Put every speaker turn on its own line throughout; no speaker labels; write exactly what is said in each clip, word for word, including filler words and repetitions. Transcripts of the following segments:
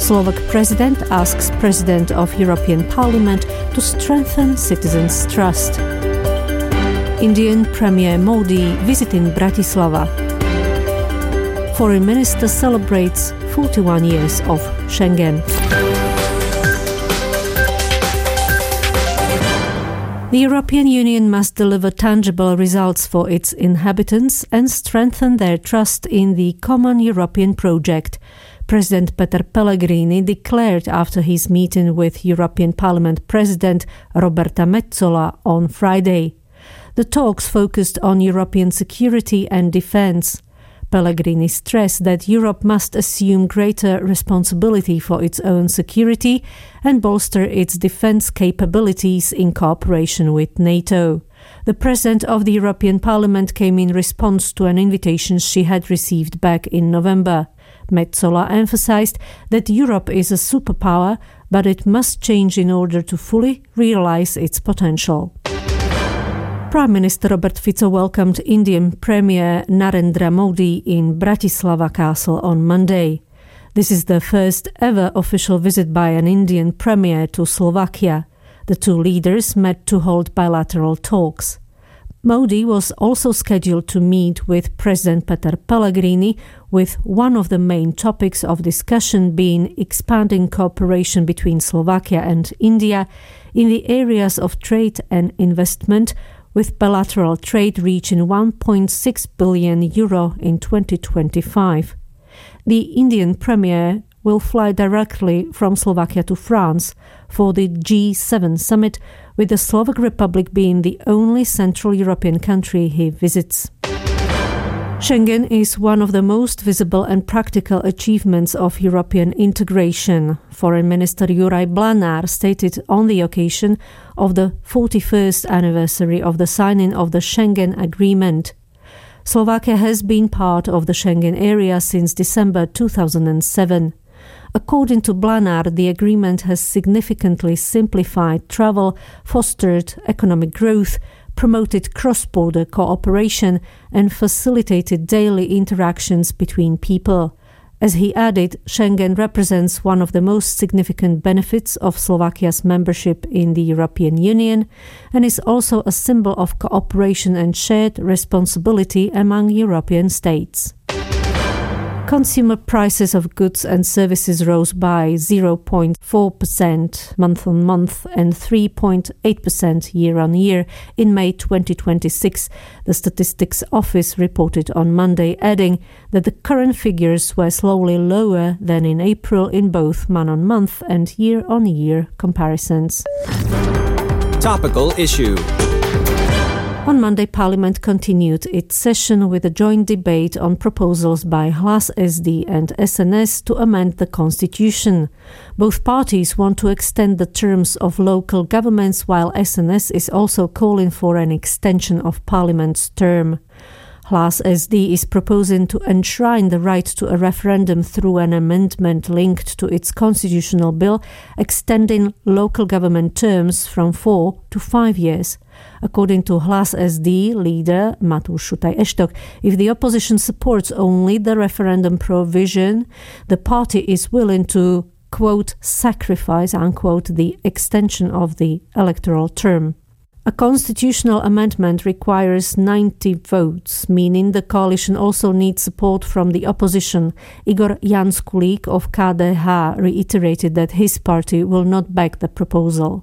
Slovak president asks President of European Parliament to strengthen citizens' trust. Indian Premier Modi visiting Bratislava. Foreign Minister celebrates forty-one years of Schengen. The European Union must deliver tangible results for its inhabitants and strengthen their trust in the common European project, President Peter Pellegrini declared after his meeting with European Parliament President Roberta Metsola on Friday. The talks focused on European security and defence. Pellegrini stressed that Europe must assume greater responsibility for its own security and bolster its defence capabilities in cooperation with NATO. The President of the European Parliament came in response to an invitation she had received back in November. Metsola emphasized that Europe is a superpower, but it must change in order to fully realize its potential. Prime Minister Robert Fico welcomed Indian Premier Narendra Modi in Bratislava Castle on Monday. This is the first ever official visit by an Indian Premier to Slovakia. The two leaders met to hold bilateral talks. Modi was also scheduled to meet with President Peter Pellegrini, with one of the main topics of discussion being expanding cooperation between Slovakia and India in the areas of trade and investment, with bilateral trade reaching one point six billion euro in twenty twenty-five. The Indian Premier will fly directly from Slovakia to France for the G seven summit, with the Slovak Republic being the only Central European country he visits. Schengen is one of the most visible and practical achievements of European integration, Foreign Minister Juraj Blanár stated on the occasion of the forty-first anniversary of the signing of the Schengen Agreement. Slovakia has been part of the Schengen area since December two thousand seven. According to Blanár, the agreement has significantly simplified travel, fostered economic growth, promoted cross-border cooperation and facilitated daily interactions between people. As he added, Schengen represents one of the most significant benefits of Slovakia's membership in the European Union and is also a symbol of cooperation and shared responsibility among European states. Consumer prices of goods and services rose by zero point four percent month-on-month and three point eight percent year-on-year in May twenty twenty-six, the Statistics Office reported on Monday, adding that the current figures were slowly lower than in April in both month-on-month and year-on-year comparisons.
Topical issue.
On Monday, Parliament continued its session with a joint debate on proposals by Hlas S D and S N S to amend the constitution. Both parties want to extend the terms of local governments, while S N S is also calling for an extension of Parliament's term. Hlas S D is proposing to enshrine the right to a referendum through an amendment linked to its constitutional bill, extending local government terms from four to five years. According to Hlas S D leader Matúš Šutaj-Eštok, if the opposition supports only the referendum provision, the party is willing to, quote, sacrifice, unquote, the extension of the electoral term. A constitutional amendment requires ninety votes, meaning the coalition also needs support from the opposition. Igor Janskulík of K D H reiterated that his party will not back the proposal.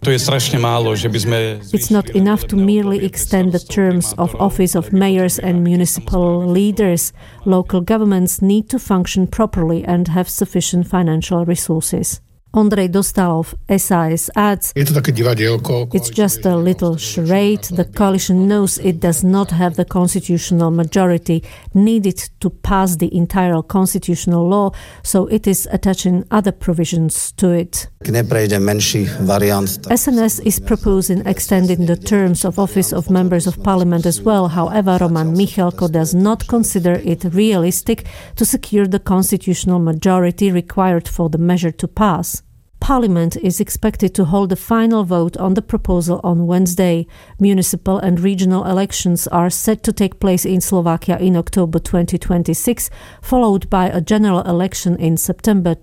It's not enough to merely extend the terms of office of mayors and municipal leaders. Local governments need to function properly and have sufficient financial resources. Ondrej Dostálov, S A S, adds, it's just a little charade. The coalition knows it does not have the constitutional majority needed to pass the entire constitutional law, so it is attaching other provisions to it. S N S is proposing extending the terms of office of members of parliament as well. However, Roman Michalko does not consider it realistic to secure the constitutional majority required for the measure to pass. Parliament is expected to hold a final vote on the proposal on Wednesday. Municipal and regional elections are set to take place in Slovakia in October twenty twenty-six, followed by a general election in September